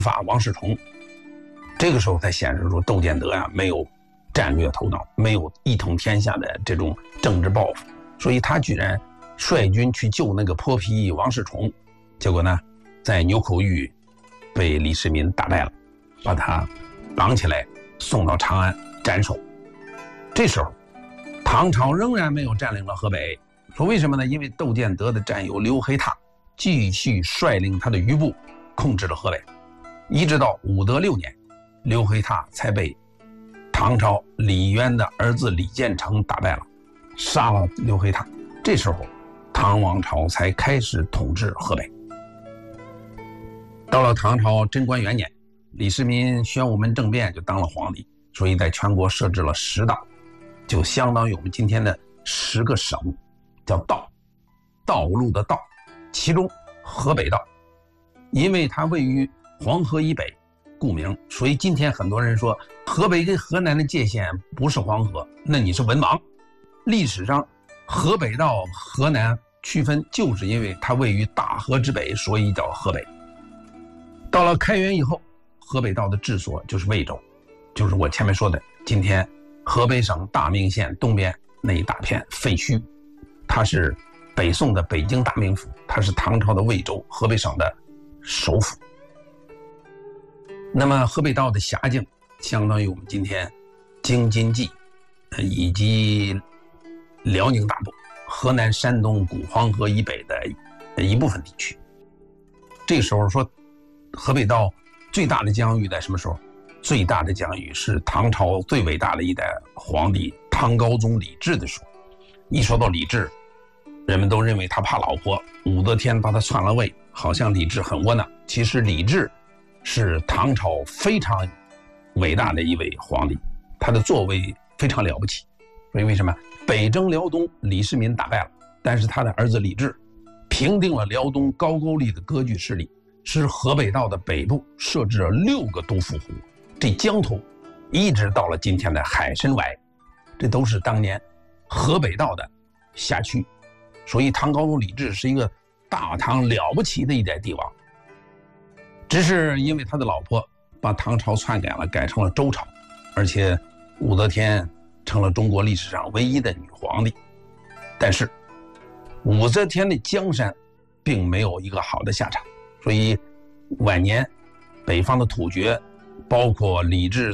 法王世充。这个时候才显示出窦建德没有战略头脑，没有一统天下的这种政治抱负，所以他居然率军去救那个泼皮王世充，结果呢，在牛口峪被李世民打败了，把他绑起来送到长安斩首。这时候唐朝仍然没有占领了河北，说为什么呢？因为窦建德的战友刘黑闼继续率领他的余部控制了河北，一直到武德6年，刘黑闼才被唐朝李渊的儿子李建成打败了，杀了刘黑闼。这时候唐王朝才开始统治河北。到了唐朝贞观元年，李世民宣武门政变就当了皇帝，所以在全国设置了10道，就相当于我们今天的10个省，叫道，道路的道。其中河北道，因为它位于黄河以北，故名，所以今天很多人说河北跟河南的界限不是黄河，那你是文盲。历史上河北到河南区分，就是因为它位于大河之北，所以叫河北。到了开元以后，河北道的治所就是魏州，就是我前面说的今天河北省大名县东边那一大片废墟，它是北宋的北京大名府，它是唐朝的魏州，河北省的首府。那么河北道的辖境相当于我们今天京津冀以及辽宁大部、河南、山东古黄河以北的一部分地区。这时候说河北道最大的疆域在什么时候？最大的疆域是唐朝最伟大的一代皇帝唐高宗李治的时候。一说到李治，人们都认为他怕老婆，武则天把他篡了位，好像李治很窝囊。其实李治是唐朝非常伟大的一位皇帝，他的作为非常了不起。所以为什么北征辽东李世民打败了，但是他的儿子李治平定了辽东高句丽的割据势力，使河北道的北部设置了6个都护湖，这疆土一直到了今天的海参崴，这都是当年河北道的辖区。所以唐高宗李治是一个大唐了不起的一代帝王，只是因为他的老婆把唐朝篡改了，改成了周朝，而且武则天成了中国历史上唯一的女皇帝。但是武则天的江山并没有一个好的下场，所以晚年北方的突厥，包括李治